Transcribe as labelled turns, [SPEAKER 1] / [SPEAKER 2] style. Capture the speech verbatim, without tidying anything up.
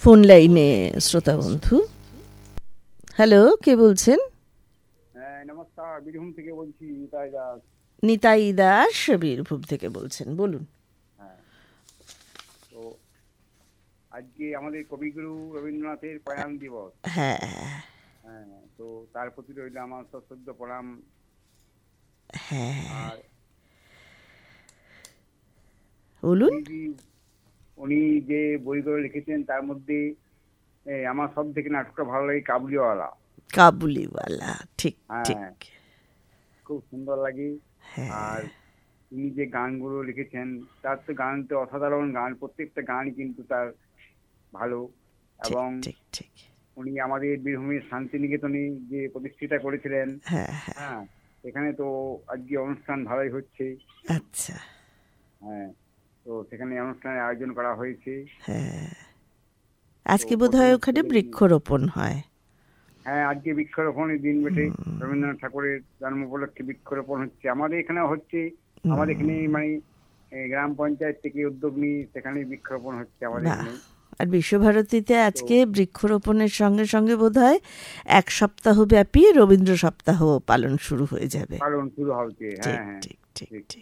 [SPEAKER 1] Phone লাইনে শ্রোতা বন্ধু। হ্যালো, কে বলছেন?
[SPEAKER 2] হ্যাঁ নমস্কার, বীরভূম থেকে বলছি নিতাই দাস।
[SPEAKER 1] নিতাই দাস বীরভূম থেকে বলছেন, বলুন।
[SPEAKER 2] হ্যাঁ, তো আজকে আমাদের কবিগুরু রবীন্দ্রনাথের প্রয়াণ দিবস।
[SPEAKER 1] হ্যাঁ
[SPEAKER 2] হ্যাঁ, তো তার প্রতি রইল আমার সশ্রদ্ধ প্রণাম।
[SPEAKER 1] হ্যাঁ,
[SPEAKER 2] আর
[SPEAKER 1] বলুন।
[SPEAKER 2] উনি যে উনি যে বইগুলো লিখেছেন তার মধ্যে এ, আমার সব থেকে নাটকটা ভালো লাগে কাবুলিওয়ালা।
[SPEAKER 1] কাবুলিওয়ালা, ঠিক ঠিক।
[SPEAKER 2] হ্যাঁ, খুব সুন্দর লাগে। আর উনি যে গানগুলো লিখেছেন তার তো গান তো অসাধারণ গান, প্রত্যেকটা গানই কিন্তু তার ভালো।
[SPEAKER 1] ঠিক
[SPEAKER 2] এবং
[SPEAKER 1] ঠিক ঠিক।
[SPEAKER 2] উনি আমাদের বীরভূমের শান্তিনিকেতনে যে প্রতিষ্ঠিতা করেছিলেন।
[SPEAKER 1] হ্যাঁ হ্যাঁ,
[SPEAKER 2] হ্যাঁ, এখানে তো আজকে অনুষ্ঠান ভালোই হচ্ছে।
[SPEAKER 1] আচ্ছা।
[SPEAKER 2] হ্যাঁ, তো সেখানে অনুষ্ঠানের আয়োজন করা হয়েছে।
[SPEAKER 1] হ্যাঁ,
[SPEAKER 2] তো
[SPEAKER 1] আজকে বোধহয়
[SPEAKER 2] প্রথম
[SPEAKER 1] ওখানে
[SPEAKER 2] থেকে-
[SPEAKER 1] বৃক্ষরোপণ হয়।
[SPEAKER 2] হ্যাঁ, আজকে বৃক্ষরোপণের দিন বটে। রবীন্দ্রনাথ ঠাকুরের জন্ম উপলক্ষে বৃক্ষরোপণ হচ্ছে আমাদের এখানেও হচ্ছে। আমাদের এখানে মানে এই গ্রাম পঞ্চায়েত থেকে উদ্যোগ নিয়ে সেখানে বৃক্ষরোপণ হচ্ছে আমাদের
[SPEAKER 1] বাহ।
[SPEAKER 2] এখানে।
[SPEAKER 1] আর বিশ্বভারতীতে আজকে বৃক্ষরোপণের সঙ্গে সঙ্গে বোধহয় এক সপ্তাহ ব্যাপী রবীন্দ্র সপ্তাহ পালন শুরু হয়ে যাবে।
[SPEAKER 2] পালন শুরু হচ্ছে।
[SPEAKER 1] ঠিক
[SPEAKER 2] হ্যাঁ হ্যাঁ,
[SPEAKER 1] ঠিক ঠিক
[SPEAKER 2] ঠিক।
[SPEAKER 1] ঠিক।